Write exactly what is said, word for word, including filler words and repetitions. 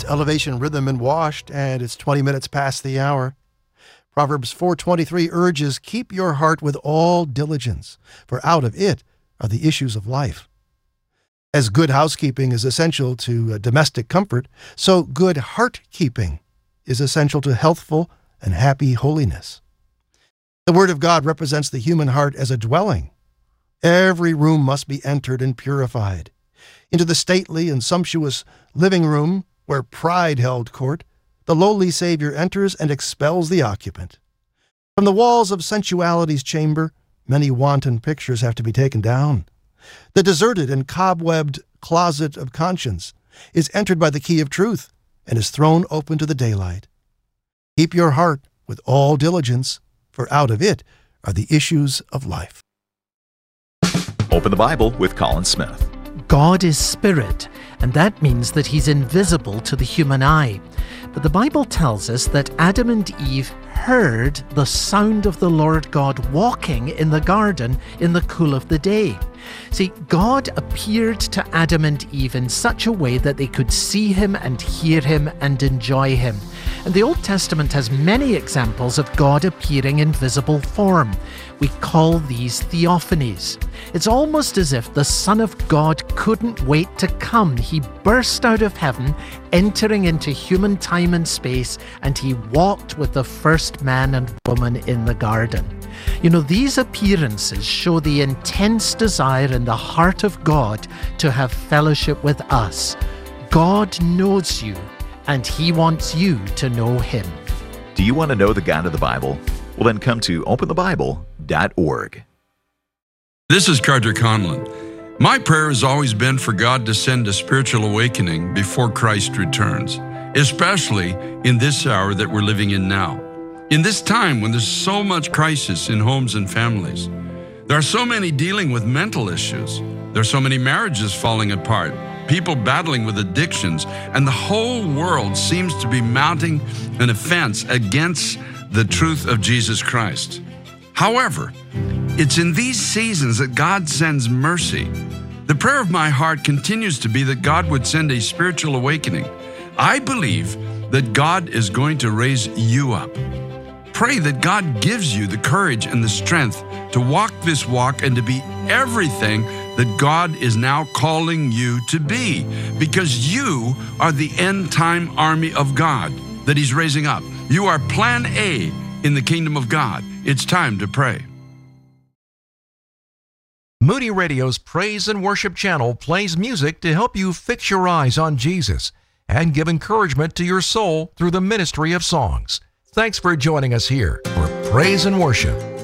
Elevation Rhythm and Washed, and it's twenty minutes past the hour. Proverbs four twenty-three urges, keep your heart with all diligence, for out of it are the issues of life. As good housekeeping is essential to uh, domestic comfort, so good heart-keeping is essential to healthful and happy holiness. The Word of God represents the human heart as a dwelling. Every room must be entered and purified. Into the stately and sumptuous living room, where pride held court, the lowly Savior enters and expels the occupant. From the walls of sensuality's chamber, many wanton pictures have to be taken down. The deserted and cobwebbed closet of conscience is entered by the key of truth and is thrown open to the daylight. Keep your heart with all diligence, for out of it are the issues of life. Open the Bible with Colin Smith. God is spirit, and that means that he's invisible to the human eye. But the Bible tells us that Adam and Eve heard the sound of the Lord God walking in the garden in the cool of the day. See, God appeared to Adam and Eve in such a way that they could see him and hear him and enjoy him. And the Old Testament has many examples of God appearing in visible form. We call these theophanies. It's almost as if the Son of God couldn't wait to come. He burst out of heaven, entering into human time and space, and he walked with the first man and woman in the garden. You know, these appearances show the intense desire in the heart of God to have fellowship with us. God knows you, and he wants you to know him. Do you want to know the God of the Bible? Well, then come to open the bible dot org. This is Carter Conlon. My prayer has always been for God to send a spiritual awakening before Christ returns, especially in this hour that we're living in now. In this time when there's so much crisis in homes and families, there are so many dealing with mental issues. There are so many marriages falling apart, people battling with addictions, and the whole world seems to be mounting an offense against the truth of Jesus Christ. However, it's in these seasons that God sends mercy. The prayer of my heart continues to be that God would send a spiritual awakening. I believe that God is going to raise you up. Pray that God gives you the courage and the strength to walk this walk and to be everything that God is now calling you to be, because you are the end-time army of God that he's raising up. You are plan A in the kingdom of God. It's time to pray. Moody Radio's Praise and Worship channel plays music to help you fix your eyes on Jesus and give encouragement to your soul through the ministry of songs. Thanks for joining us here for Praise and Worship.